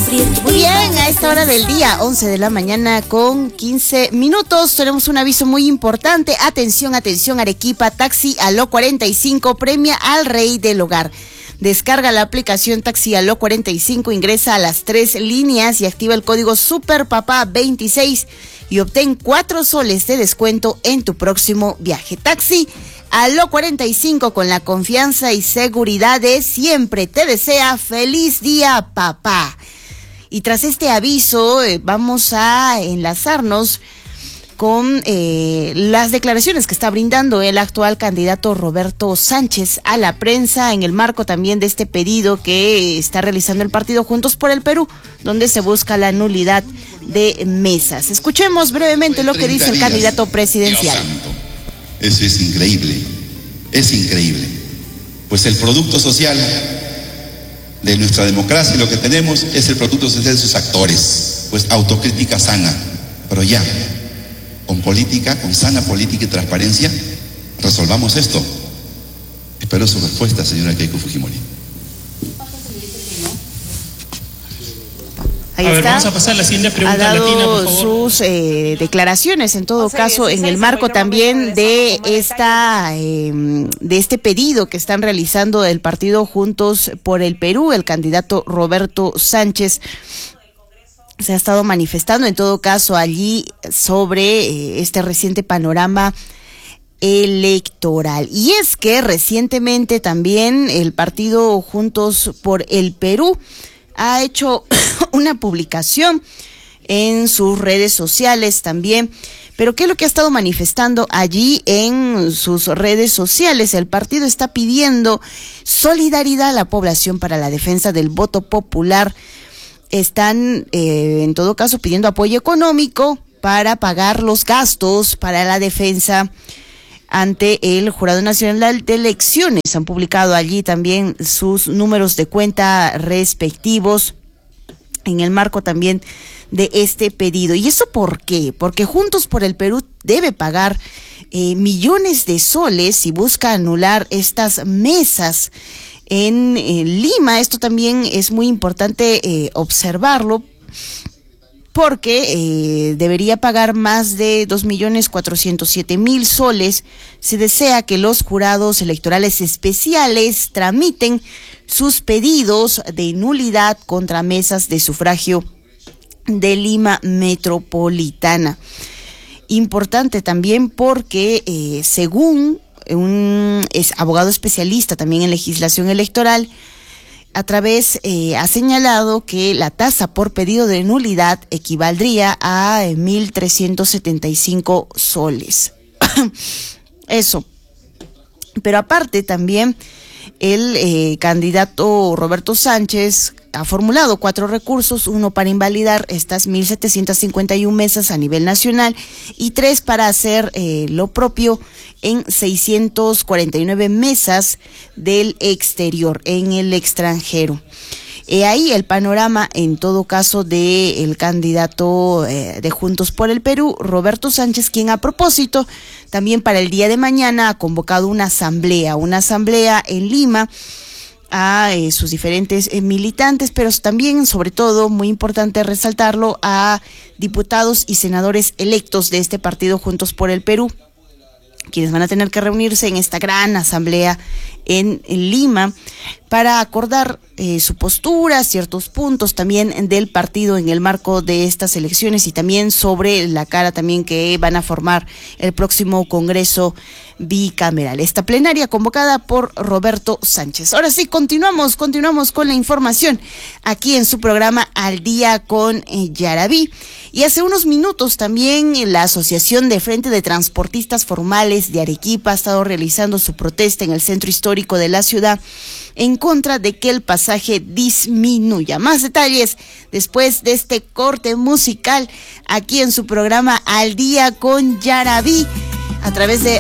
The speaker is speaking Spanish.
Muy bien, a esta hora del día, 11 de la mañana con 15 minutos, tenemos un aviso muy importante. Atención, atención, Arequipa, Taxi Aló 45 premia al rey del hogar. Descarga la aplicación Taxi Aló 45, ingresa a las 3 líneas y activa el código SUPERPAPA26 y obtén 4 soles de descuento en tu próximo viaje. Taxi Aló 45, con la confianza y seguridad de siempre. Te desea feliz día, papá. Y tras este aviso, vamos a enlazarnos con las declaraciones que está brindando el actual candidato Roberto Sánchez a la prensa en el marco también de este pedido que está realizando el partido Juntos por el Perú, donde se busca la nulidad de mesas. Escuchemos brevemente lo que dice el candidato presidencial. Eso es increíble, pues el producto social de nuestra democracia y lo que tenemos es el producto social de sus actores, pues autocrítica sana, pero ya, con política, con sana política y transparencia, resolvamos esto. Espero su respuesta, señora Keiko Fujimori. Ahí está. Vamos a pasar a la siguiente pregunta. Ha dado latina, por favor. sus declaraciones, en todo caso, en el marco también de este pedido que están realizando el partido Juntos por el Perú. El candidato Roberto Sánchez se ha estado manifestando, en todo caso, allí sobre este reciente panorama electoral. Y es que recientemente también el partido Juntos por el Perú ha hecho una publicación en sus redes sociales también. Pero ¿qué es lo que ha estado manifestando allí en sus redes sociales? El partido está pidiendo solidaridad a la población para la defensa del voto popular. Están, en todo caso, pidiendo apoyo económico para pagar los gastos para la defensa ante el Jurado Nacional de Elecciones. Han publicado allí también sus números de cuenta respectivos en el marco también de este pedido. ¿Y eso por qué? Porque Juntos por el Perú debe pagar millones de soles y busca anular estas mesas en Lima. Esto también es muy importante observarlo, porque debería pagar más de 2.407.000 soles si desea que los jurados electorales especiales tramiten sus pedidos de nulidad contra mesas de sufragio de Lima Metropolitana. Importante también porque según un abogado especialista también en legislación electoral, ha señalado que la tasa por pedido de nulidad equivaldría a 1.375 soles. Eso. Pero aparte también el candidato Roberto Sánchez ha formulado 4 recursos, uno para invalidar estas 1.751 mesas a nivel nacional y 3 para hacer lo propio en 649 mesas del exterior, en el extranjero. Ahí el panorama, en todo caso, del candidato de Juntos por el Perú, Roberto Sánchez, quien a propósito también para el día de mañana ha convocado una asamblea en Lima a sus diferentes militantes, pero también, sobre todo, muy importante resaltarlo, a diputados y senadores electos de este partido Juntos por el Perú, quienes van a tener que reunirse en esta gran asamblea en Lima para acordar su postura, ciertos puntos también del partido en el marco de estas elecciones y también sobre la cara también que van a formar el próximo Congreso bicameral. Esta plenaria convocada por Roberto Sánchez. Ahora sí, continuamos con la información aquí en su programa Al Día con Yaraví. Y hace unos minutos también la Asociación de Frente de Transportistas Formales de Arequipa ha estado realizando su protesta en el centro histórico de la ciudad en contra de que el pasaje disminuya. Más detalles después de este corte musical aquí en su programa Al Día con Yaraví, a través de